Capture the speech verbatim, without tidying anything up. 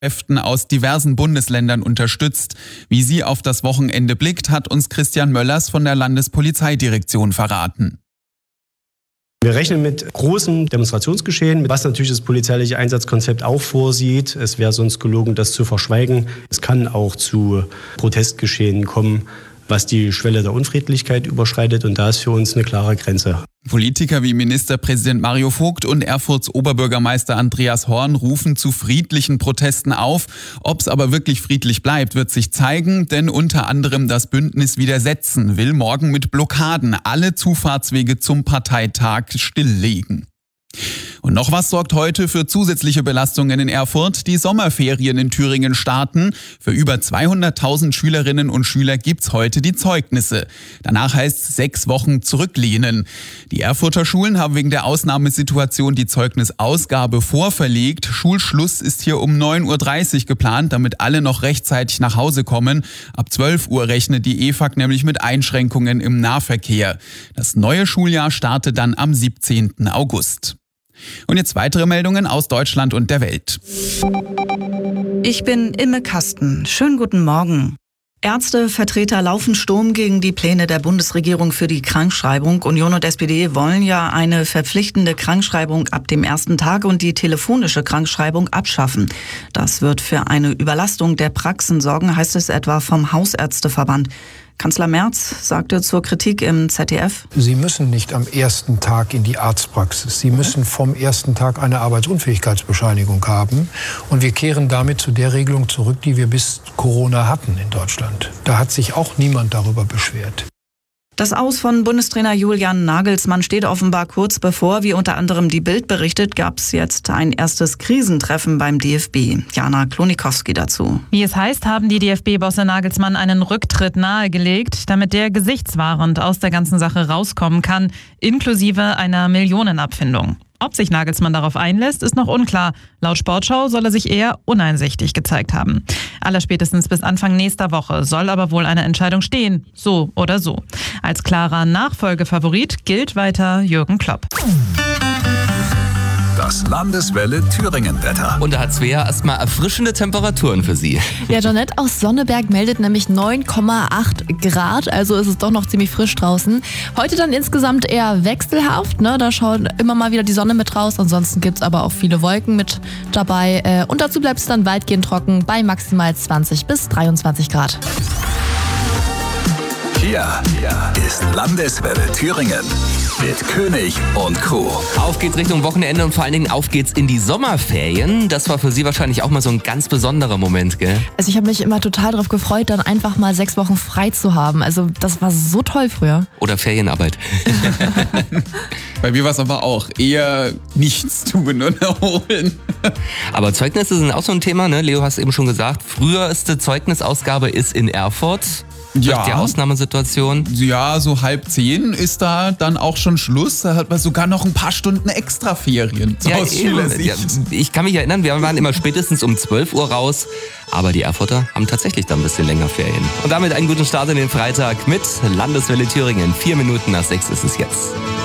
Kräften aus diversen Bundesländern unterstützt. Wie sie auf das Wochenende blickt, hat uns Christian Möllers von der Landespolizeidirektion verraten. Wir rechnen mit großen Demonstrationsgeschehen, was natürlich das polizeiliche Einsatzkonzept auch vorsieht. Es wäre sonst gelogen, das zu verschweigen. Es kann auch zu Protestgeschehen kommen, was die Schwelle der Unfriedlichkeit überschreitet. Und da ist für uns eine klare Grenze. Politiker wie Ministerpräsident Mario Vogt und Erfurts Oberbürgermeister Andreas Horn rufen zu friedlichen Protesten auf. Ob es aber wirklich friedlich bleibt, wird sich zeigen, denn unter anderem das Bündnis Widersetzen will morgen mit Blockaden alle Zufahrtswege zum Parteitag stilllegen. Und noch was sorgt heute für zusätzliche Belastungen in Erfurt. Die Sommerferien in Thüringen starten. Für über zweihunderttausend Schülerinnen und Schüler gibt's heute die Zeugnisse. Danach heißt's sechs Wochen zurücklehnen. Die Erfurter Schulen haben wegen der Ausnahmesituation die Zeugnisausgabe vorverlegt. Schulschluss ist hier um neun Uhr dreißig geplant, damit alle noch rechtzeitig nach Hause kommen. Ab zwölf Uhr rechnet die E F A G nämlich mit Einschränkungen im Nahverkehr. Das neue Schuljahr startet dann am siebzehnten August. Und jetzt weitere Meldungen aus Deutschland und der Welt. Ich bin Imme Kasten. Schönen guten Morgen. Ärztevertreter laufen Sturm gegen die Pläne der Bundesregierung für die Krankschreibung. Union und S P D wollen ja eine verpflichtende Krankschreibung ab dem ersten Tag und die telefonische Krankschreibung abschaffen. Das wird für eine Überlastung der Praxen sorgen, heißt es etwa vom Hausärzteverband. Kanzler Merz sagte zur Kritik im Z D F: Sie müssen nicht am ersten Tag in die Arztpraxis. Sie müssen vom ersten Tag eine Arbeitsunfähigkeitsbescheinigung haben. Und wir kehren damit zu der Regelung zurück, die wir bis Corona hatten in Deutschland. Da hat sich auch niemand darüber beschwert. Das Aus von Bundestrainer Julian Nagelsmann steht offenbar kurz bevor. Wie unter anderem die Bild berichtet, gab es jetzt ein erstes Krisentreffen beim D F B. Jana Klonikowski dazu. Wie es heißt, haben die D F B-Bosse Nagelsmann einen Rücktritt nahegelegt, damit der gesichtswahrend aus der ganzen Sache rauskommen kann, inklusive einer Millionenabfindung. Ob sich Nagelsmann darauf einlässt, ist noch unklar. Laut Sportschau soll er sich eher uneinsichtig gezeigt haben. Allerspätestens bis Anfang nächster Woche soll aber wohl eine Entscheidung stehen. So oder so. Als klarer Nachfolgefavorit gilt weiter Jürgen Klopp. Das Landeswelle Thüringen-Wetter. Und da hat Svea erstmal erfrischende Temperaturen für Sie. Ja, Jeanette aus Sonneberg meldet nämlich neun Komma acht Grad, also ist es doch noch ziemlich frisch draußen. Heute dann insgesamt eher wechselhaft, ne? Da schaut immer mal wieder die Sonne mit raus, ansonsten gibt es aber auch viele Wolken mit dabei. Und dazu bleibt es dann weitgehend trocken bei maximal zwanzig bis dreiundzwanzig Grad. Hier ist Landeswelle Thüringen mit König und Co. Auf geht's Richtung Wochenende und vor allen Dingen auf geht's in die Sommerferien. Das war für Sie wahrscheinlich auch mal so ein ganz besonderer Moment, gell? Also ich habe mich immer total darauf gefreut, dann einfach mal sechs Wochen frei zu haben. Also das war so toll früher. Oder Ferienarbeit. Bei mir war es aber auch eher nichts tun und erholen. Aber Zeugnisse sind auch so ein Thema, ne? Leo, hast eben schon gesagt, früheste Zeugnisausgabe ist in Erfurt. Ja. Die Ausnahmesituation. Ja, so halb zehn ist da dann auch schon Schluss. Da hat man sogar noch ein paar Stunden extra Ferien. So ja, aus Schülersicht. Ja, ich kann mich erinnern, wir waren immer spätestens um zwölf Uhr raus. Aber die Erfurter haben tatsächlich dann ein bisschen länger Ferien. Und damit einen guten Start in den Freitag mit Landeswelle Thüringen. Vier Minuten nach sechs ist es jetzt.